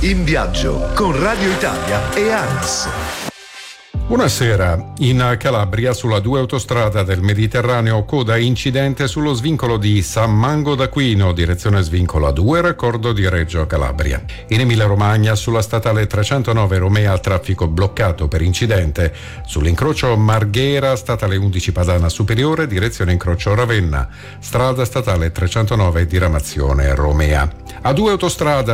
In viaggio con Radio Italia e ANAS. Buonasera. In Calabria, sulla 2 autostrada del Mediterraneo, coda incidente sullo svincolo di San Mango d'Aquino, direzione svincolo A2, raccordo di Reggio Calabria. In Emilia-Romagna, sulla statale 309 Romea, traffico bloccato per incidente. Sull'incrocio Marghera, statale 11 Padana Superiore, direzione incrocio Ravenna. Strada statale 309 diramazione Romea. A 2 autostrada